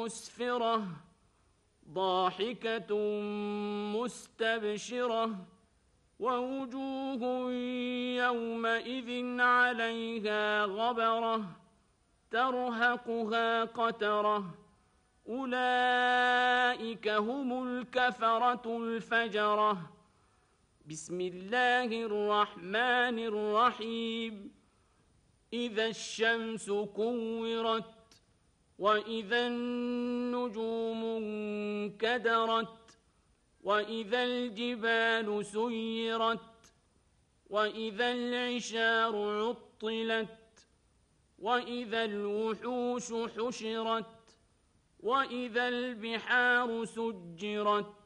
مسفرة ضاحكة مستبشرة ووجوه يومئذ عليها غبرة ترهقها قترة أولئك هم الكفرة الفجرة. بسم الله الرحمن الرحيم. إذا الشمس كورت وإذا النجوم انكدرت وإذا الجبال سيرت وإذا العشار عطلت وإذا الوحوش حشرت وإذا البحار سجرت